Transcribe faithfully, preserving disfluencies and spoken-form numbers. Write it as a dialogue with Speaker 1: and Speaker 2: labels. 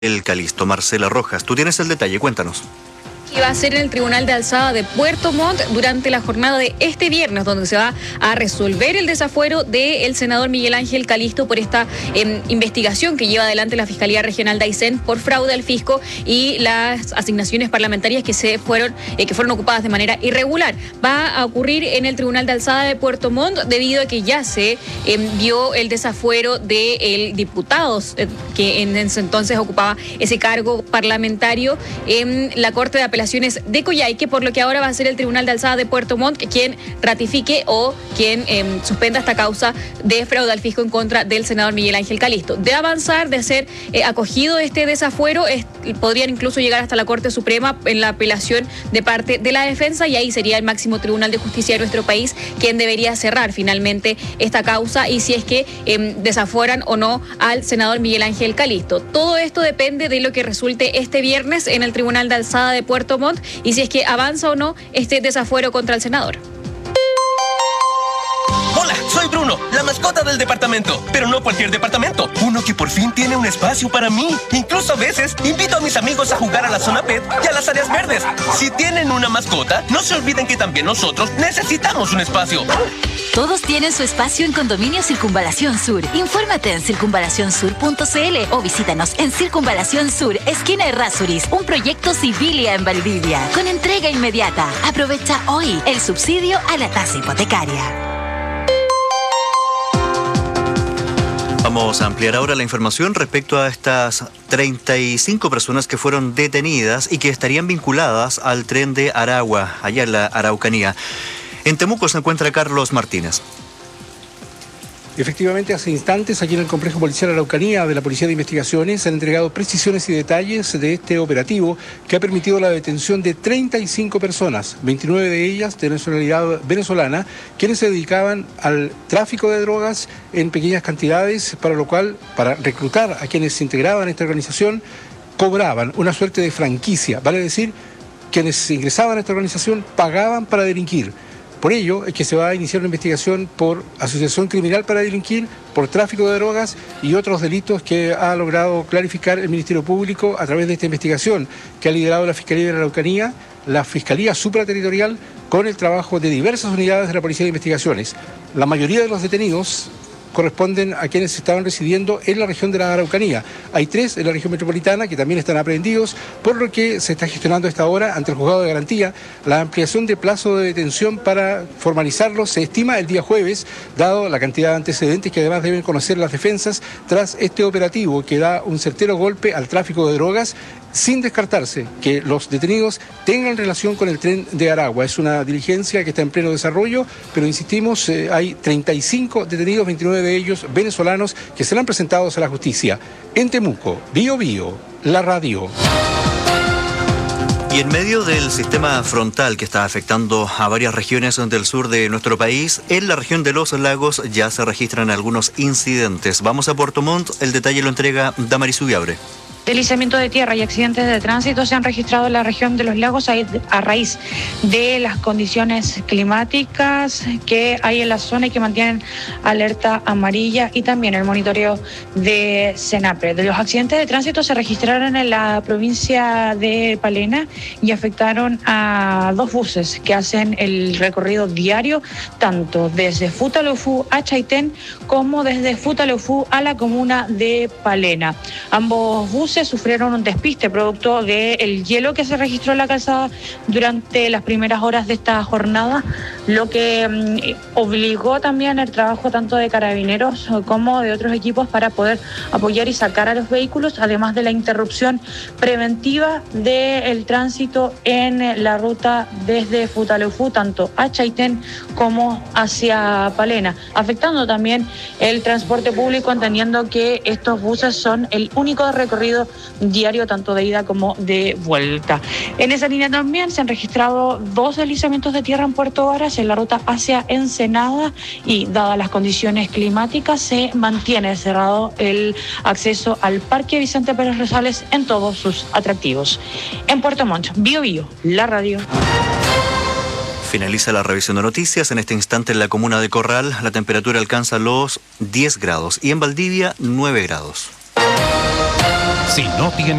Speaker 1: el Calisto. Marcela Rojas, tú tienes el detalle, cuéntanos.
Speaker 2: Y va a ser en el Tribunal de Alzada de Puerto Montt durante la jornada de este viernes, donde se va a resolver el desafuero del senador Miguel Ángel Calisto por esta eh, investigación que lleva adelante la Fiscalía Regional de Aysén por fraude al fisco y las asignaciones parlamentarias que se fueron eh, que fueron ocupadas de manera irregular. Va a ocurrir en el Tribunal de Alzada de Puerto Montt debido a que ya se envió el desafuero del diputado eh, que en ese entonces ocupaba ese cargo parlamentario en la Corte de Apelaciones de Coyhaique, por lo que ahora va a ser el Tribunal de Alzada de Puerto Montt quien ratifique o quien eh, suspenda esta causa de fraude al fisco en contra del senador Miguel Ángel Calisto. De avanzar, de ser eh, acogido este desafuero, es, podrían incluso llegar hasta la Corte Suprema en la apelación de parte de la defensa, y ahí sería el máximo Tribunal de Justicia de nuestro país quien debería cerrar finalmente esta causa y si es que eh, desafueran o no al senador Miguel Ángel Calisto. Todo esto depende de lo que resulte este viernes en el Tribunal de Alzada de Puerto Montt y si es que avanza o no este desafuero contra el senador.
Speaker 3: Hola, soy Bruno, la mascota del departamento, pero no cualquier departamento, uno que por fin tiene un espacio para mí. Incluso a veces invito a mis amigos a jugar a la zona pet y a las áreas verdes. Si tienen una mascota, no se olviden que también nosotros necesitamos un espacio.
Speaker 4: Todos tienen su espacio en Condominio Circunvalación Sur. Infórmate en circunvalación sur punto c l o visítanos en Circunvalación Sur, esquina Errázuriz, un proyecto Civilia en Valdivia, con entrega inmediata. Aprovecha hoy el subsidio a la tasa hipotecaria.
Speaker 1: Vamos a ampliar ahora la información respecto a estas treinta y cinco personas que fueron detenidas y que estarían vinculadas al tren de Aragua, allá en la Araucanía. En Temuco se encuentra Carlos Martínez.
Speaker 5: Efectivamente, hace instantes, aquí en el Complejo Policial Araucanía de la Policía de Investigaciones, se han entregado precisiones y detalles de este operativo que ha permitido la detención de treinta y cinco personas, veintinueve de ellas de nacionalidad venezolana, quienes se dedicaban al tráfico de drogas en pequeñas cantidades, para lo cual, para reclutar a quienes se integraban a esta organización, cobraban una suerte de franquicia, vale decir, quienes ingresaban a esta organización pagaban para delinquir. Por ello es que se va a iniciar una investigación por asociación criminal para delinquir, por tráfico de drogas y otros delitos que ha logrado clarificar el Ministerio Público a través de esta investigación que ha liderado la Fiscalía de la Araucanía, la Fiscalía Supraterritorial, con el trabajo de diversas unidades de la Policía de Investigaciones. La mayoría de los detenidos corresponden a quienes estaban residiendo en la región de la Araucanía. Hay tres en la región metropolitana que también están aprehendidos, por lo que se está gestionando a esta hora ante el Juzgado de Garantía la ampliación de plazo de detención para formalizarlos. Se estima el día jueves, dado la cantidad de antecedentes que además deben conocer las defensas tras este operativo que da un certero golpe al tráfico de drogas, sin descartarse que los detenidos tengan relación con el tren de Aragua. Es una diligencia que está en pleno desarrollo, pero insistimos, eh, hay treinta y cinco detenidos, veintinueve de ellos venezolanos, que serán presentados a la justicia. En Temuco, Bío Bío, la radio.
Speaker 1: Y en medio del sistema frontal que está afectando a varias regiones del sur de nuestro país, en la región de los lagos ya se registran algunos incidentes. Vamos a Puerto Montt, el detalle lo entrega Damaris Ubiabre.
Speaker 6: Deslizamiento de tierra y accidentes de tránsito se han registrado en la región de los lagos a, a raíz de las condiciones climáticas que hay en la zona y que mantienen alerta amarilla, y también el monitoreo de CENAPRE. De los accidentes de tránsito se registraron en la provincia de Palena y afectaron a dos buses que hacen el recorrido diario tanto desde Futaleufú a Chaitén como desde Futaleufú a la comuna de Palena. Ambos buses sufrieron un despiste producto del hielo que se registró en la calzada durante las primeras horas de esta jornada, lo que mm, obligó también el trabajo tanto de carabineros como de otros equipos para poder apoyar y sacar a los vehículos, además de la interrupción preventiva del tránsito en la ruta desde Futaleufú, tanto a Chaitén como hacia Palena, afectando también el transporte público, entendiendo que estos buses son el único recorrido diario tanto de ida como de vuelta. En esa línea también se han registrado dos deslizamientos de tierra en Puerto Varas en la ruta hacia Ensenada, y dadas las condiciones climáticas se mantiene cerrado el acceso al Parque Vicente Pérez Rosales en todos sus atractivos. En Puerto Montt, Bío Bío, la radio.
Speaker 1: Finaliza la revisión de noticias. En este instante en la comuna de Corral la temperatura alcanza los diez grados y en Valdivia nueve grados.
Speaker 7: Si no tienes